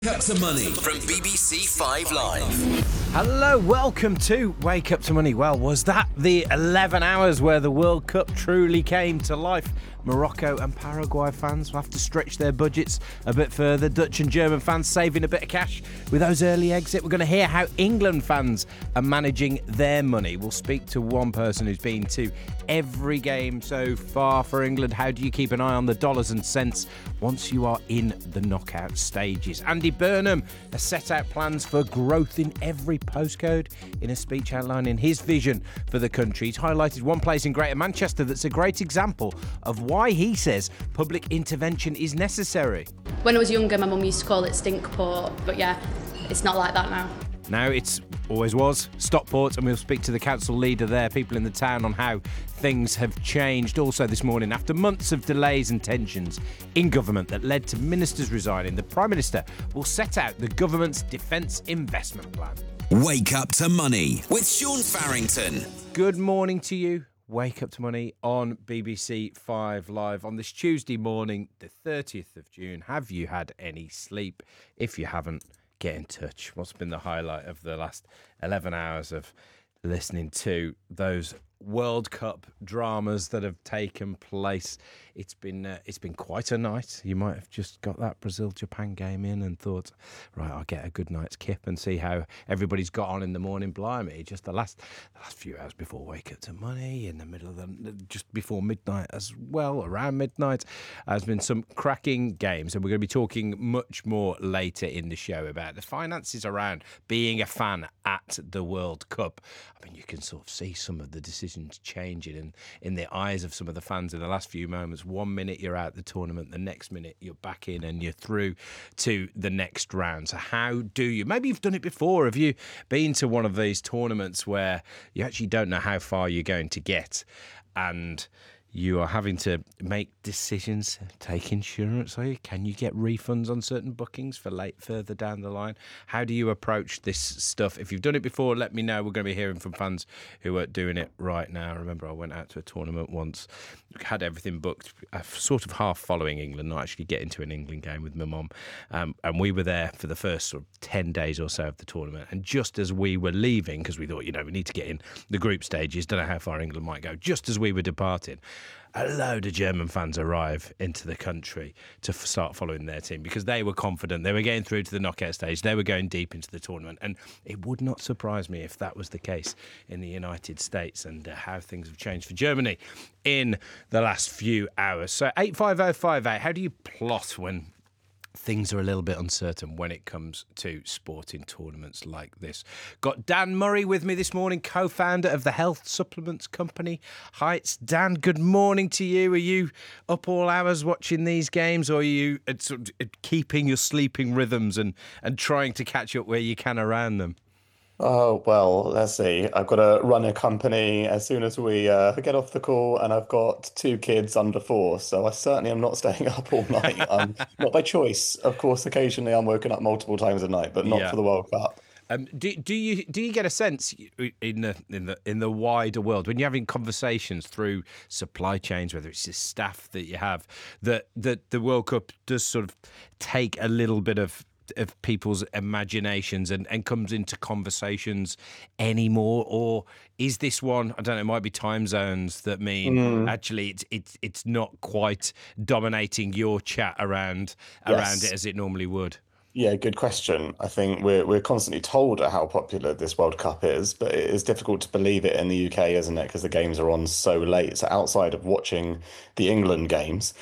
Wake Up to Money from BBC 5 Live. Hello, welcome to Wake Up to Money. Well, was that the 11 hours where the World Cup truly came to life? Morocco and Paraguay fans will have to stretch their budgets a bit further. Dutch and German fans saving a bit of cash with those early exits. We're going to hear how England fans are managing their money. We'll speak to one person who's been to every game so far for England. How do you keep an eye on the dollars and cents once you are in the knockout stages? Andy Burnham has set out plans for growth in every postcode in a speech outlining his vision for the country. He's highlighted one place in Greater Manchester that's a great example of why he says public intervention is necessary. When I was younger, my mum used to call it Stinkport, but yeah, it's not like that now. Now it's always was Stockport, and we'll speak to the council leader there, people in the town, on how things have changed. Also this morning, after months of delays and tensions in government that led to ministers resigning, the Prime Minister will set out the government's defence investment plan. Wake Up to Money with Sean Farrington. Good morning to you. Wake Up to Money on BBC 5 Live on this Tuesday morning, the 30th of June. Have you had any sleep? If you haven't, get in touch. What's been the highlight of the last 11 hours of listening to those World Cup dramas that have taken place? It's been quite a night. You might have just got that Brazil-Japan game in and thought, right, I'll get a good night's kip and see how everybody's got on in the morning. Blimey, just the last few hours before Wake Up to Money, in the middle of just before midnight as well, around midnight, has been some cracking games, and we're going to be talking much more later in the show about the finances around being a fan at the World Cup. I mean, you can sort of see some of the decisions changing in the eyes of some of the fans in the last few moments. 1 minute you're out the tournament, the next minute you're back in and you're through to the next round. So how do you, maybe you've done it before, have you been to one of these tournaments where you actually don't know how far you're going to get and you are having to make decisions, take insurance? Can you get refunds on certain bookings for further down the line? How do you approach this stuff? If you've done it before, let me know. We're going to be hearing from fans who are doing it right now. I remember I went out to a tournament once, had everything booked, sort of half following England, not actually getting to an England game with my mum. And we were there for the first sort of 10 days or so of the tournament. And just as we were leaving, because we thought, we need to get in the group stages, don't know how far England might go, just as we were departing, a load of German fans arrive into the country to start following their team because they were confident. They were getting through to the knockout stage. They were going deep into the tournament. And it would not surprise me if that was the case in the United States and how things have changed for Germany in the last few hours. So 85058, how do you plot when things are a little bit uncertain when it comes to sporting tournaments like this? Got Dan Murray with me this morning, co-founder of the health supplements company Heights. Dan, good morning to you. Are you up all hours watching these games, or are you keeping your sleeping rhythms and trying to catch up where you can around them? Oh, well, let's see. I've got to run a company as soon as we get off the call, and I've got 2 kids under 4, so I certainly am not staying up all night. Not by choice. Of course, occasionally I'm woken up multiple times a night, but not for the World Cup. Do you get a sense in the wider world when you're having conversations through supply chains, whether it's the staff that you have, that the World Cup does sort of take a little bit of people's imaginations and comes into conversations anymore? Or is this one, I don't know, it might be time zones that mean actually it's not quite dominating your chat around it as it normally would? Yeah, good question. I think we're constantly told how popular this World Cup is, but it is difficult to believe it in the UK, isn't it? Because the games are on so late. So outside of watching the England games,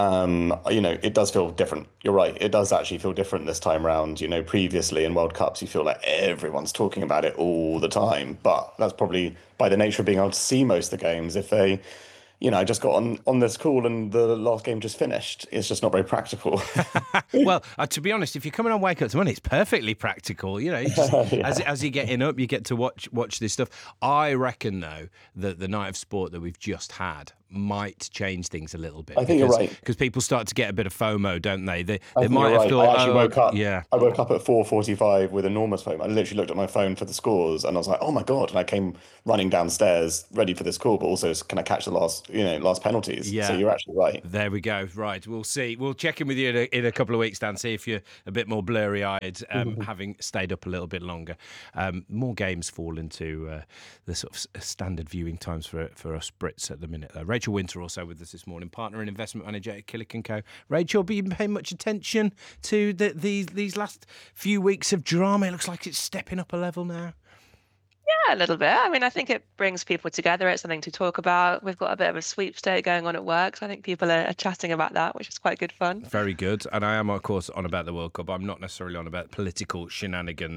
it does feel different. You're right. It does actually feel different this time round. Previously in World Cups, you feel like everyone's talking about it all the time. But that's probably by the nature of being able to see most of the games. If they, I just got on this call and the last game just finished, it's just not very practical. Well, to be honest, if you're coming on Wake Up to Money, it's perfectly practical. As you're getting up, you get to watch this stuff. I reckon, though, that the night of sport that we've just had might change things a little bit. I think you're right. Because people start to get a bit of FOMO, don't they? They I think might you're have right. thought, I actually woke up. Yeah. I woke up at 4:45 with enormous FOMO. I literally looked at my phone for the scores and I was like, oh my God. And I came running downstairs ready for this call, but also, can I catch the last last penalties. So Yeah. you're actually right. There we go. Right. We'll see. We'll check in with you in a couple of weeks, Dan, see if you're a bit more blurry-eyed, having stayed up a little bit longer. More games fall into the sort of standard viewing times for us Brits at the minute, though. Rachel Winter also with us this morning, partner and investment manager at Killick & Co. Rachel, have you been paying much attention to these last few weeks of drama? It looks like it's stepping up a level now. Yeah, a little bit. I mean, I think it brings people together. It's something to talk about. We've got a bit of a sweepstake going on at work, so I think people are chatting about that, which is quite good fun. Very good. And I am, of course, on about the World Cup. I'm not necessarily on about political shenanigans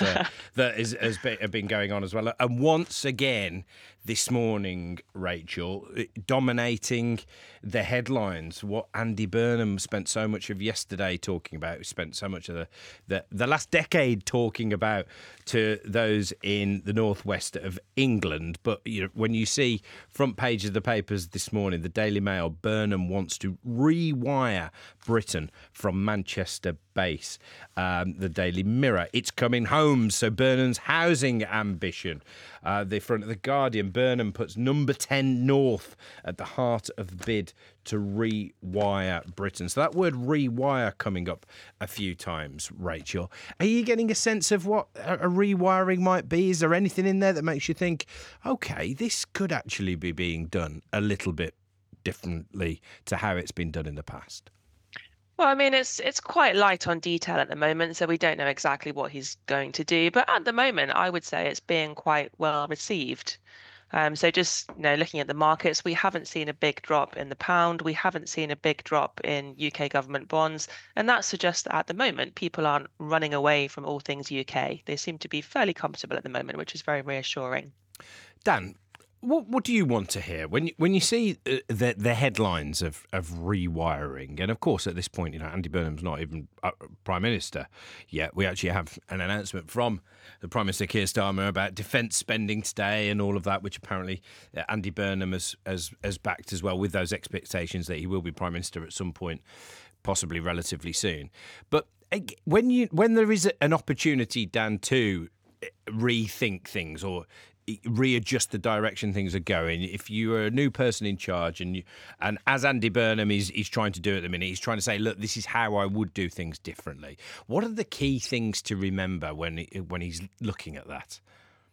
that has been going on as well. And once again, this morning, Rachel, dominating the headlines, what Andy Burnham spent so much of yesterday talking about, he spent so much of the last decade talking about to those in the northwest of England. But when you see front page of the papers this morning, the Daily Mail, Burnham wants to rewire Britain from Manchester base. The Daily Mirror, it's coming home. So Burnham's housing ambition. The front of the Guardian, Burnham puts number 10 North at the heart of the bid to rewire Britain. So that word rewire coming up a few times, Rachel. Are you getting a sense of what a rewiring might be? Is there anything in there that makes you think, okay, this could actually be being done a little bit differently to how it's been done in the past? Well, I mean, it's quite light on detail at the moment, so we don't know exactly what he's going to do. But at the moment, I would say it's being quite well received. So just looking at the markets, we haven't seen a big drop in the pound. We haven't seen a big drop in UK government bonds. And that suggests that at the moment, people aren't running away from all things UK. They seem to be fairly comfortable at the moment, which is very reassuring. Dan, what do you want to hear when you see the headlines of rewiring? And of course, at this point, Andy Burnham's not even Prime Minister yet. We actually have an announcement from the Prime Minister Keir Starmer about defence spending today and all of that, which apparently Andy Burnham has backed as well, with those expectations that he will be Prime Minister at some point, possibly relatively soon. But when there is an opportunity, Dan, to rethink things or readjust the direction things are going, if you are a new person in charge and as Andy Burnham is trying to do at the minute, he's trying to say, look, this is how I would do things differently. What are the key things to remember when he's looking at that?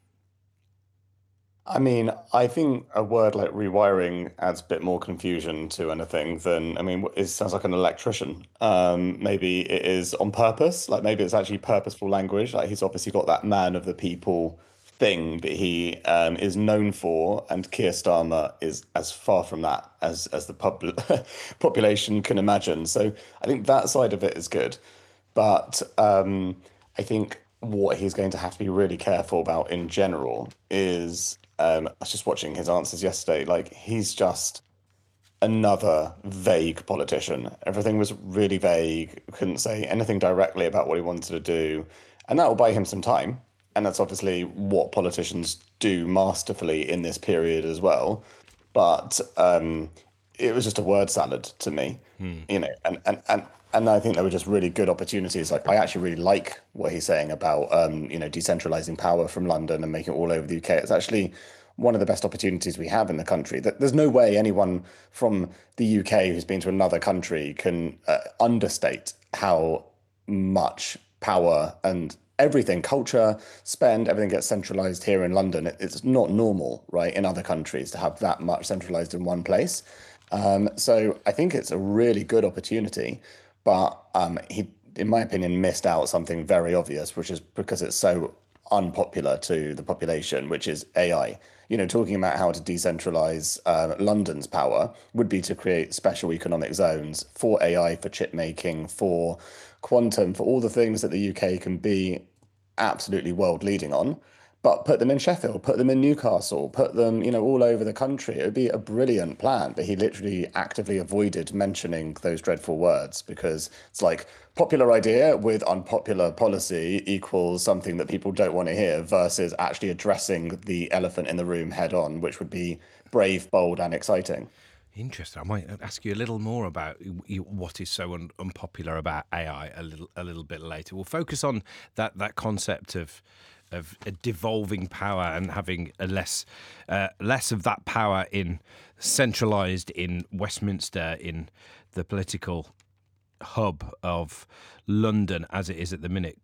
I mean, I think a word like rewiring adds a bit more confusion to anything than, it sounds like an electrician. Maybe it is on purpose, like maybe it's actually purposeful language. Like he's obviously got that man of the people thing that he is known for, and Keir Starmer is as far from that as the population can imagine. So I think that side of it is good. But I think what he's going to have to be really careful about in general is, I was just watching his answers yesterday, like he's just another vague politician. Everything was really vague, couldn't say anything directly about what he wanted to do, and that will buy him some time. And that's obviously what politicians do masterfully in this period as well. But it was just a word salad to me, and I think there were just really good opportunities. Like I actually really like what he's saying about decentralizing power from London and making it all over the UK. It's actually one of the best opportunities we have in the country. There's no way anyone from the UK who's been to another country can understate how much power and everything, culture, spend, everything gets centralized here in London. It's not normal, right, in other countries to have that much centralized in one place. So I think it's a really good opportunity, but he, in my opinion, missed out something very obvious, which is because it's so unpopular to the population, which is AI. Talking about how to decentralize London's power would be to create special economic zones for AI, for chip making, for quantum, for all the things that the UK can be absolutely world leading on, but put them in Sheffield, put them in Newcastle, put them, all over the country. It would be a brilliant plan, but he literally actively avoided mentioning those dreadful words because it's like popular idea with unpopular policy equals something that people don't want to hear versus actually addressing the elephant in the room head on, which would be brave, bold and exciting. Interesting. I might ask you a little more about what is so unpopular about AI a little bit later. We'll focus on that concept of of a devolving power and having a less of that power centralised in Westminster, in the political hub of London as it is at the minute.